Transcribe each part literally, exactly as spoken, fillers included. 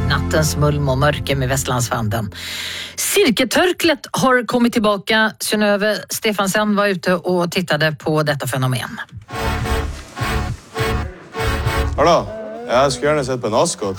nattens mulm och mörker med Västlandsfanden. Silketörklet har kommit tillbaka. Synnøve Stefansen var ute och tittade på detta fenomen. Hallå, jag skulle gärna sett på en askott.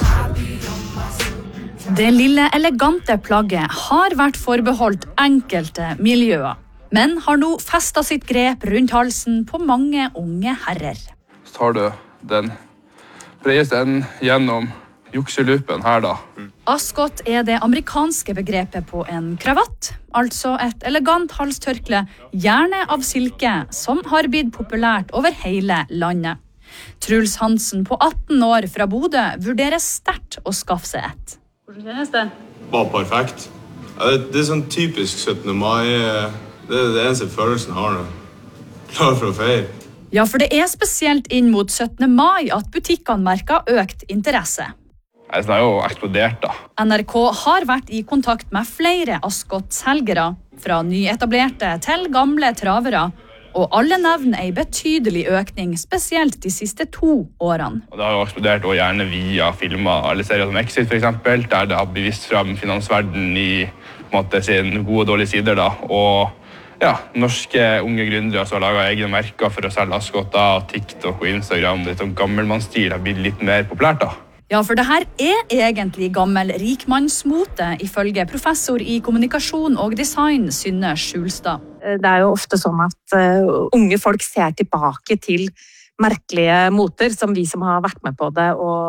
Det lille elegante plagget har vært forbeholdt enkelte miljøer, men har nå festet sitt grep rundt halsen på mange unge herrer. Så tar du den bredeste enden gjennom jukselupen her da. Ascot er det amerikanske begrepet på en kravatt, altså et elegant halstørkle, gjerne av silke, som har blitt populært over hele landet. Truls Hansen på atten år fra Bodø vurderer sterkt å skaffe seg et. Hvordan kjennes det? Bare perfekt. Ja, det, det er sånn typisk syttende mai. Det er det eneste følelsen har nå. Klar for å feire. Ja, for det er spesielt inn mot syttende mai at butikkene merker økt interesse. Det har jo eksplodert da. N R K har vært i kontakt med flere Ascot-selgere, fra nyetablerte til gamle travere, og alle nevner en betydelig økning, spesielt de siste to årene. Og det har jo eksplodert og gjerne via filmer, eller serier som Exit for eksempel, der det har bevist frem finansverdenen i på en måte, sin gode og dårlige sider. Da. Og ja, norske unge gründere som har laget egne merker for å selge Ascotter, TikTok og Instagram. Det er sånn gammelmannsstil har blitt litt mer populært da. Ja, for det her er egentlig gammel rikmannsmote, ifølge professor i kommunikasjon og design, Synne Skjulstad. Det er jo ofte sånn at uh, unge folk ser tilbake til merkelige moter, som vi som har vært med på det,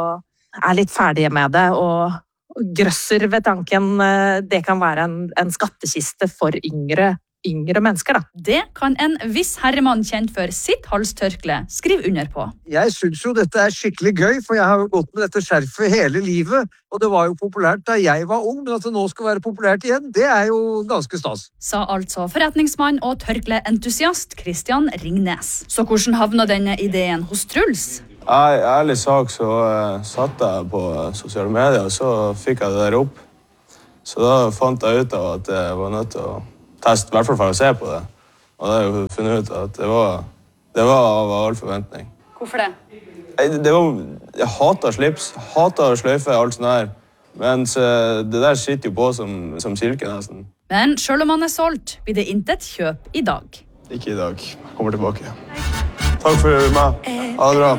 og er litt ferdige med det, og grøsser ved tanken. Uh, det kan være en, en skattekiste for yngre yngre mennesker, da. Det kan en viss herremann kjent for sitt halstørkle skrive under på. Jeg synes jo dette er skikkelig gøy, for jeg har jo gått med dette skjerfet hele livet, og det var jo populært da jeg var ung, men at det nå skal være populært igjen, det er jo ganske stas. Sa altså forretningsmann og tørkleentusiast Christian Ringnes. Så hvordan havna denne ideen hos Truls? Jeg, ærlig sak, så uh, satt jeg på sosiale medier, og så fikk jeg det der opp. Så da fant jeg ut av at jeg var nødt til å test, i hvert fall for å se på det. Og da har jeg jo funnet ut at det var, det var av all forventning. Hvorfor det? Jeg, det var, jeg hater slips, hater sløyfe, alt sånt her. Men så, det der sitter jo på som, som silke nesten. Men selv om han er solgt, blir det intet kjøp i dag. Ikke i dag. Jeg kommer tilbake. Takk for meg. Ha det bra.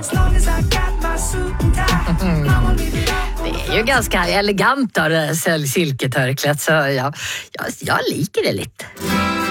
Det är ju ganska elegant av silketörklet, så jag, jag, jag liker det lite.